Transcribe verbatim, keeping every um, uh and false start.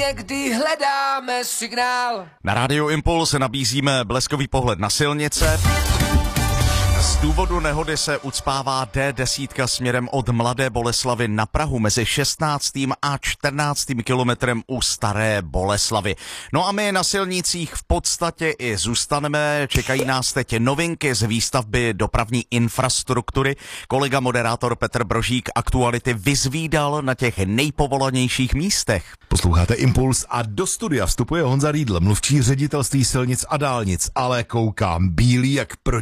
Kdy hledáme signál. Na Rádiu Impuls nabízíme bleskový pohled na silnice. Z důvodu nehody se ucpává D deset směrem od Mladé Boleslavi na Prahu mezi šestnáctým a čtrnáctým kilometrem u Staré Boleslavy. No a my na silnicích v podstatě i zůstaneme. Čekají nás teď novinky z výstavby dopravní infrastruktury. Kolega moderátor Petr Brožík aktuality vyzvídal na těch nejpovolanějších místech. Posloucháte Impuls a do studia vstupuje Honza Riedl, mluvčí ředitelství silnic a dálnic, ale koukám bílý jak proti